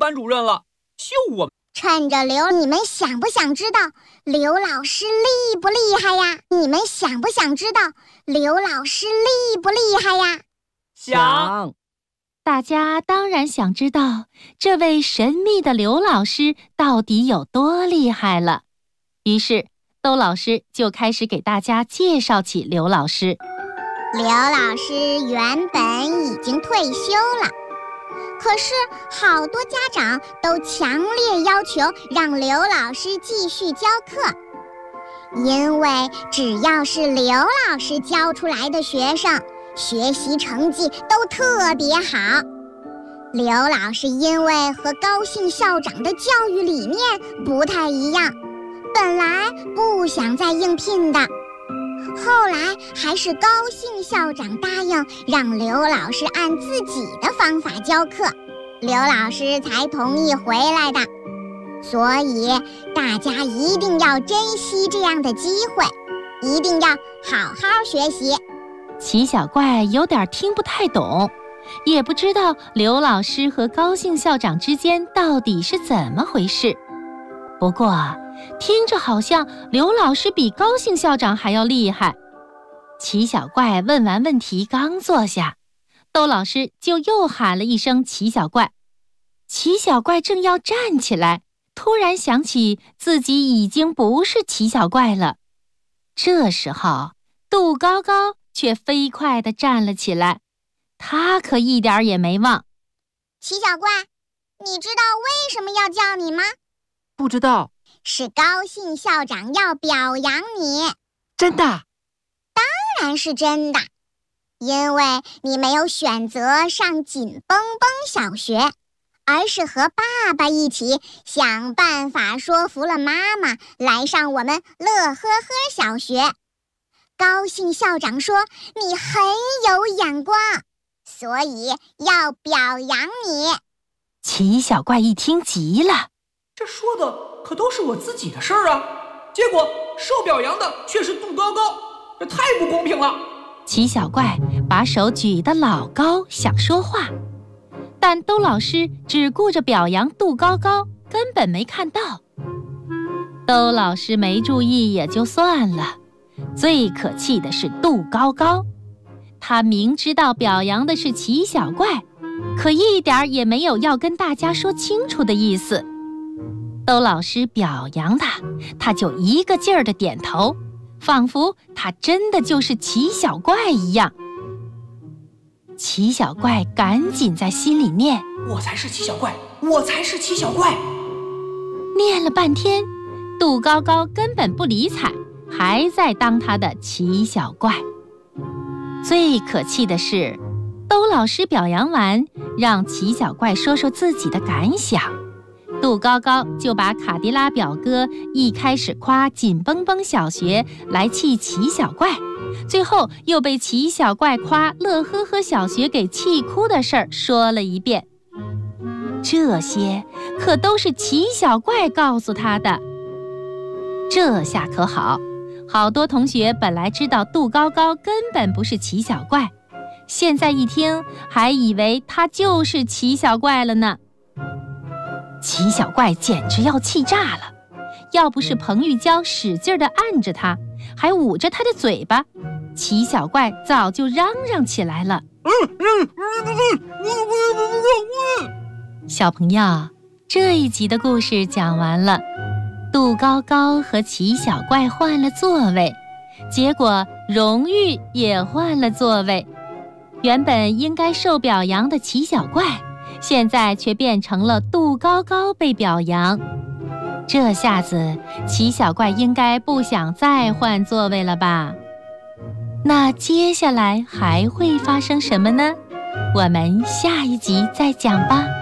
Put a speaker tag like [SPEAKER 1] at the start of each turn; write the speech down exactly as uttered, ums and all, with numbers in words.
[SPEAKER 1] 班主任了，秀我们。
[SPEAKER 2] 趁着刘，你们想不想知道刘老师厉不厉害呀？你们想不想知道刘老师厉不厉害呀？
[SPEAKER 1] 想。
[SPEAKER 3] 大家当然想知道这位神秘的刘老师到底有多厉害了。于是兜老师就开始给大家介绍起刘老师。
[SPEAKER 2] 刘老师原本已经退休了，可是好多家长都强烈要求让刘老师继续教课，因为只要是刘老师教出来的学生，学习成绩都特别好。刘老师因为和高兴校长的教育理念不太一样，本来不想再应聘的，后来还是高兴校长答应让刘老师按自己的方法教课，刘老师才同意回来的。所以大家一定要珍惜这样的机会，一定要好好学习。
[SPEAKER 3] 齐小怪有点听不太懂，也不知道刘老师和高兴校长之间到底是怎么回事。不过听着好像刘老师比高兴校长还要厉害。齐小怪问完问题刚坐下，兜老师就又喊了一声齐小怪。齐小怪正要站起来，突然想起自己已经不是齐小怪了。这时候杜高高却飞快地站了起来，他可一点也没忘。
[SPEAKER 2] 齐小怪，你知道为什么要叫你吗？
[SPEAKER 1] 不知道。
[SPEAKER 2] 是高兴校长要表扬你。
[SPEAKER 1] 真的？
[SPEAKER 2] 当然是真的，因为你没有选择上紧绷绷小学，而是和爸爸一起想办法说服了妈妈来上我们乐呵呵小学。高兴校长说你很有眼光，所以要表扬你。
[SPEAKER 3] 齐小怪一听急了，
[SPEAKER 1] 这说的可都是我自己的事儿啊，结果受表扬的却是杜高高，这太不公平了。
[SPEAKER 3] 齐小怪把手举得老高，想说话，但兜老师只顾着表扬杜高高，根本没看到。兜老师没注意也就算了，最可气的是杜高高，他明知道表扬的是齐小怪，可一点也没有要跟大家说清楚的意思。兜老师表扬他，他就一个劲儿地点头，仿佛他真的就是齐小怪一样。齐小怪赶紧在心里念：
[SPEAKER 1] 我才是齐小怪，我才是齐小怪。
[SPEAKER 3] 念了半天，杜高高根本不理睬，还在当他的齐小怪。最可气的是，兜老师表扬完，让齐小怪说说自己的感想，杜高高就把卡迪拉表哥一开始夸紧绷绷小学来气齐小怪，最后又被齐小怪夸乐呵呵小学给气哭的事儿说了一遍。这些可都是齐小怪告诉他的。这下可好，好多同学本来知道杜高高根本不是齐小怪，现在一听还以为他就是齐小怪了呢。齐小怪简直要气炸了，要不是彭玉娇使劲地按着他，还捂着他的嘴巴，齐小怪早就嚷嚷起来了。小朋友，这一集的故事讲完了。杜高高和齐小怪换了座位，结果荣誉也换了座位。原本应该受表扬的齐小怪，现在却变成了杜高高被表扬。这下子齐小怪应该不想再换座位了吧？那接下来还会发生什么呢？我们下一集再讲吧。